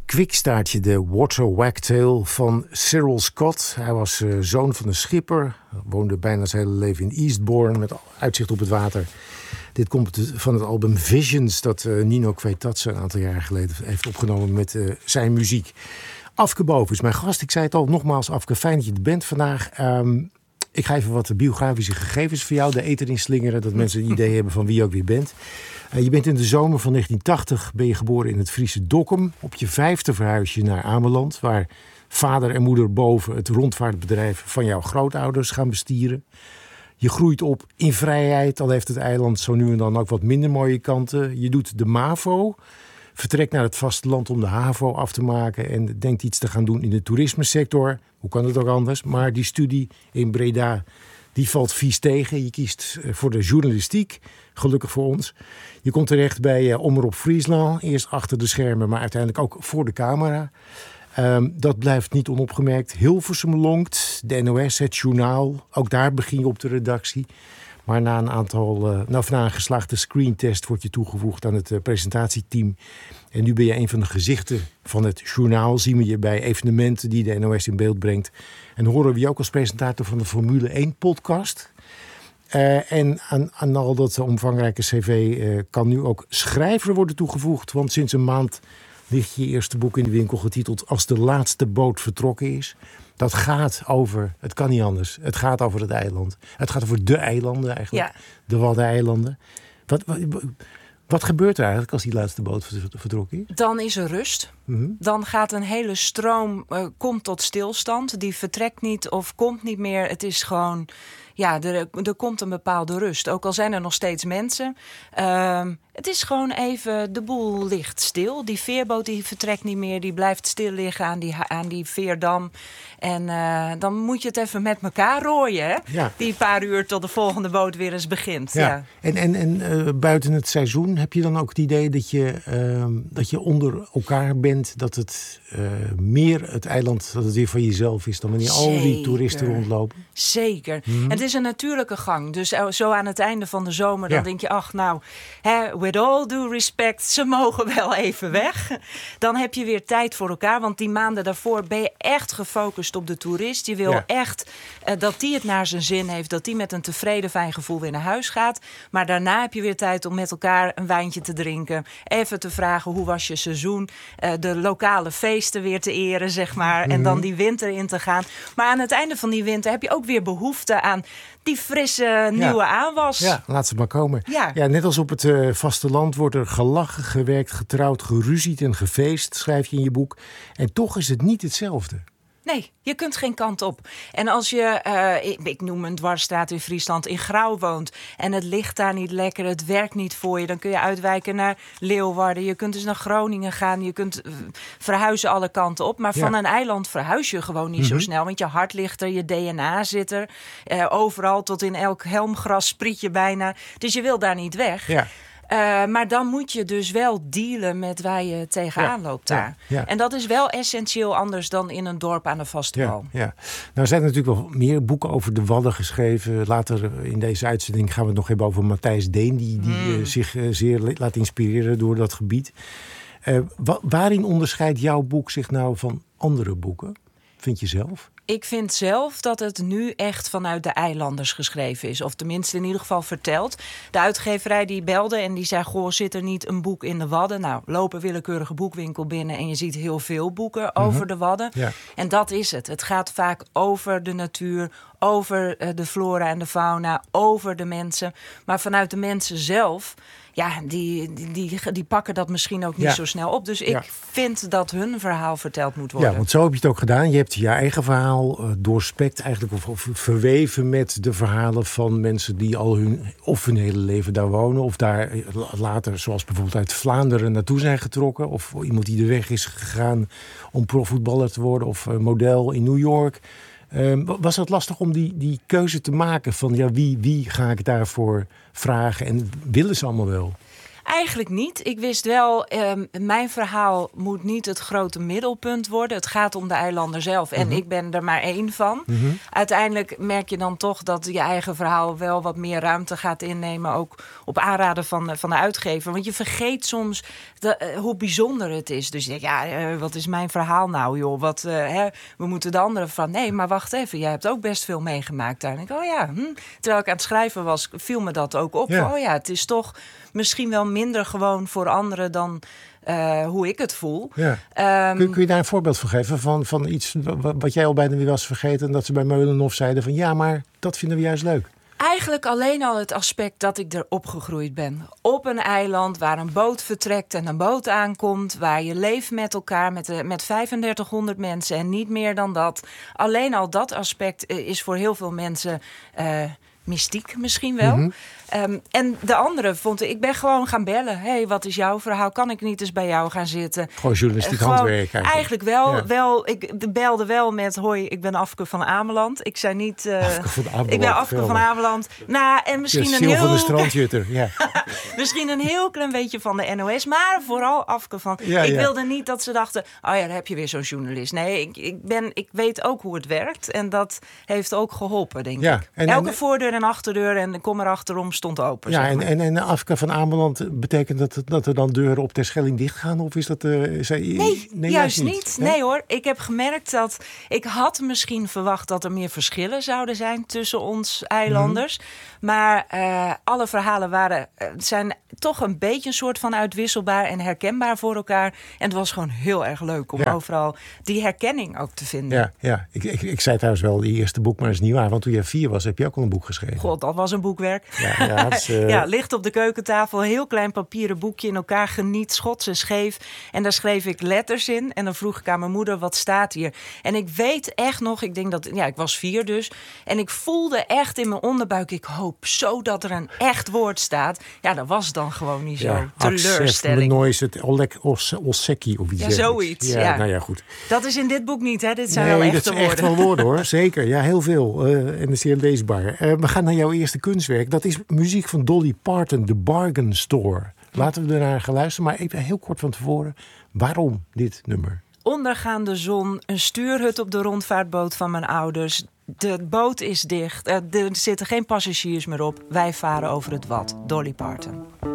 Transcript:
kwikstaartje, de water wagtail van Cyril Scott. Hij was zoon van een schipper, woonde bijna zijn hele leven in Eastbourne met uitzicht op het water. Dit komt van het album Visions dat Nino Kwetatse een aantal jaren geleden heeft opgenomen met zijn muziek. Afke Boven is mijn gast. Ik zei het al, nogmaals Afke, fijn dat je er bent vandaag. Ik ga even wat biografische gegevens voor jou de ether inslingeren, dat mensen een idee hebben van wie je ook weer bent. Je bent in de zomer van 1980 ben je geboren in het Friese Dokkum. Op je 5e verhuis je naar Ameland, waar vader en moeder boven het rondvaartbedrijf van jouw grootouders gaan bestieren. Je groeit op in vrijheid, al heeft het eiland zo nu en dan ook wat minder mooie kanten. Je doet de MAVO, vertrekt naar het vasteland om de HAVO af te maken en denkt iets te gaan doen in de toerismesector. Hoe kan het ook anders? Maar die studie in Breda, die valt vies tegen. Je kiest voor de journalistiek, gelukkig voor ons. Je komt terecht bij Omroep Friesland, eerst achter de schermen, maar uiteindelijk ook voor de camera. Dat blijft niet onopgemerkt. Hilversum lonkt, de NOS, het journaal. Ook daar begin je op de redactie. Maar na een geslaagde screentest word je toegevoegd aan het presentatieteam. En nu ben je een van de gezichten van het journaal. Zien we je bij evenementen die de NOS in beeld brengt. En horen we je ook als presentator van de Formule 1 podcast. En aan al dat omvangrijke cv kan nu ook schrijver worden toegevoegd. Want sinds een maand ligt je eerste boek in de winkel getiteld Als de laatste boot vertrokken is. Dat gaat over, het kan niet anders, het gaat over het eiland. Het gaat over de eilanden eigenlijk, ja. De Waddeneilanden. Wat gebeurt er eigenlijk als die laatste boot vertrokken is? Dan is er rust. Mm-hmm. Dan gaat een hele stroom, komt tot stilstand. Die vertrekt niet of komt niet meer. Het is gewoon, ja, er komt een bepaalde rust. Ook al zijn er nog steeds mensen. Het is gewoon even, de boel ligt stil. Die veerboot die vertrekt niet meer. Die blijft stil liggen aan die veerdam. En dan moet je het even met elkaar rooien. Hè? Ja. Die paar uur tot de volgende boot weer eens begint. Ja. Ja. En buiten het seizoen heb je dan ook het idee dat je onder elkaar bent. Dat het meer het eiland, dat het weer van jezelf is dan wanneer al die toeristen rondlopen? Zeker. Mm-hmm. Het is een natuurlijke gang. Dus zo aan het einde van de zomer, dan denk je, ach nou, with all due respect, ze mogen wel even weg. Dan heb je weer tijd voor elkaar. Want die maanden daarvoor ben je echt gefocust op de toerist. Je wil echt dat die het naar zijn zin heeft. Dat die met een tevreden, fijn gevoel weer naar huis gaat. Maar daarna heb je weer tijd om met elkaar een wijntje te drinken. Even te vragen, hoe was je seizoen? De lokale feesten weer te eren, zeg maar. Mm-hmm. En dan die winter in te gaan. Maar aan het einde van die winter heb je ook weer behoefte aan die frisse nieuwe aanwas. Ja, laat ze maar komen. Ja, net als op het vasteland wordt er gelachen, gewerkt, getrouwd, geruzied en gefeest, schrijf je in je boek. En toch is het niet hetzelfde. Nee, je kunt geen kant op. En als je, ik noem een dwarsstraat in Friesland, in Grauw woont en het ligt daar niet lekker, het werkt niet voor je, dan kun je uitwijken naar Leeuwarden. Je kunt dus naar Groningen gaan, je kunt verhuizen alle kanten op. Maar van een eiland verhuis je gewoon niet zo snel, want je hart ligt er, je DNA zit er. Overal tot in elk helmgras spriet je bijna. Dus je wil daar niet weg. Ja. Maar dan moet je dus wel dealen met waar je tegenaan loopt daar. Ja. En dat is wel essentieel anders dan in een dorp aan de vaste wal. Ja. Nou zijn er natuurlijk wel meer boeken over de Wadden geschreven. Later in deze uitzending gaan we het nog hebben over Matthijs Deen, die zich zeer laat inspireren door dat gebied. Waarin onderscheidt jouw boek zich nou van andere boeken, vind je zelf? Ik vind zelf dat het nu echt vanuit de eilanders geschreven is. Of tenminste in ieder geval verteld. De uitgeverij die belde en die zei, goh, zit er niet een boek in de Wadden? Nou, loop een willekeurige boekwinkel binnen en je ziet heel veel boeken over de Wadden. Ja. En dat is het. Het gaat vaak over de natuur, over de flora en de fauna, over de mensen. Maar vanuit de mensen zelf, ja, die pakken dat misschien ook niet zo snel op. Dus ik vind dat hun verhaal verteld moet worden. Ja, want zo heb je het ook gedaan. Je hebt je eigen verhaal doorspekt eigenlijk of verweven met de verhalen van mensen die al hun hele leven daar wonen. Of daar later, zoals bijvoorbeeld uit Vlaanderen, naartoe zijn getrokken. Of iemand die de weg is gegaan om profvoetballer te worden. Of model in New York. Was het lastig om die keuze te maken van wie ga ik daarvoor vragen en willen ze allemaal wel? Eigenlijk niet. Ik wist wel, mijn verhaal moet niet het grote middelpunt worden. Het gaat om de eilander zelf. En ik ben er maar één van. Uiteindelijk merk je dan toch dat je eigen verhaal wel wat meer ruimte gaat innemen. Ook op aanraden van de uitgever. Want je vergeet soms hoe bijzonder het is. Dus je denkt, wat is mijn verhaal nou, joh? We moeten de anderen van. Nee, maar wacht even. Jij hebt ook best veel meegemaakt daar. En ik terwijl ik aan het schrijven was, viel me dat ook op. Ja. Het is toch misschien wel minder gewoon voor anderen dan hoe ik het voel. Ja. Kun je daar een voorbeeld van geven van iets wat jij al bijna weer was vergeten, en dat ze bij Meulenhof zeiden van ja, maar dat vinden we juist leuk? Eigenlijk alleen al het aspect dat ik er opgegroeid ben. Op een eiland waar een boot vertrekt en een boot aankomt. Waar je leeft met elkaar met 3500 mensen en niet meer dan dat. Alleen al dat aspect is voor heel veel mensen mystiek misschien wel. En de andere vond ik ben gewoon gaan bellen. Hey, wat is jouw verhaal? Kan ik niet eens bij jou gaan zitten? Gewoon journalistiek handwerk eigenlijk wel. Ik belde wel met hoi, ik ben Afke van Ameland. Ik zei niet ik ben Afke van Ameland. Nou, en misschien een heel van de strandjutter. misschien een heel klein beetje van de NOS, maar vooral Afke van. Ik wilde niet dat ze dachten, daar heb je weer zo'n journalist. Nee, ik weet ook hoe het werkt en dat heeft ook geholpen, denk ik. Elke voordeur en achterdeur en de kom erachterom stond open. Ja, en Afke van Ameland, betekent dat er dan deuren op Terschelling dicht gaan? Of is dat... Nee, juist niet. Nee hoor, ik heb gemerkt dat... Ik had misschien verwacht dat er meer verschillen zouden zijn tussen ons eilanders. Maar alle verhalen zijn toch een beetje een soort van uitwisselbaar en herkenbaar voor elkaar. En het was gewoon heel erg leuk om overal die herkenning ook te vinden. Ja. Ik zei trouwens wel, die eerste boek, maar dat is niet waar. Want toen jij 4 was, heb je ook al een boek geschreven. God, dat was een boekwerk. Ja, ligt op de keukentafel. Een heel klein papieren boekje in elkaar geniet, schots en scheef. En daar schreef ik letters in. En dan vroeg ik aan mijn moeder, wat staat hier? En ik weet echt nog, ik denk dat... ik was 4 dus. En ik voelde echt in mijn onderbuik, ik hoop zo dat er een echt woord staat. Ja, dat was dan gewoon niet zo. Teleurstelling. Nooit het Olseki of iets. Ja, zoiets. Ja. Nou ja, goed. Dat is in dit boek niet, hè? Dit zijn wel echte woorden. Dat is echt wel woorden, hoor. Zeker. Ja, heel veel. En dat is zeer leesbaar. We gaan naar jouw eerste kunstwerk. Dat is muziek van Dolly Parton, The Bargain Store. Laten we ernaar gaan luisteren. Maar even heel kort van tevoren. Waarom dit nummer? Ondergaande zon, een stuurhut op de rondvaartboot van mijn ouders. De boot is dicht. Er zitten geen passagiers meer op. Wij varen over het Wad. Dolly Parton.